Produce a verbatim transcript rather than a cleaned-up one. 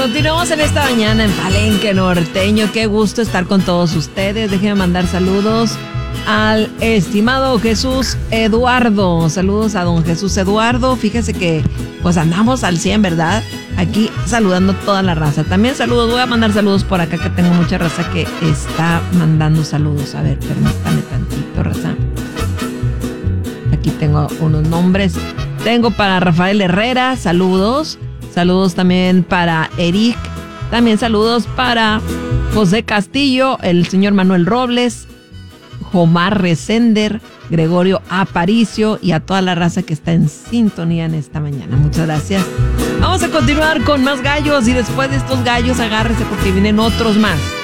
Continuamos en esta mañana en Palenque Norteño. Qué gusto estar con todos ustedes. Déjenme mandar saludos al estimado Jesús Eduardo. Saludos a don Jesús Eduardo. Fíjese que pues andamos al cien, ¿verdad? Aquí saludando toda la raza. También saludos, voy a mandar saludos por acá que tengo mucha raza que está mandando saludos. A ver, permítame tantito, raza. Aquí tengo unos nombres. Tengo para Rafael Herrera, saludos. Saludos también para Eric. También saludos para José Castillo, el señor Manuel Robles, Jomar Resender, Gregorio Aparicio y a toda la raza que está en sintonía en esta mañana. Muchas gracias. Vamos a continuar con más gallos y después de estos gallos agárrese porque vienen otros más.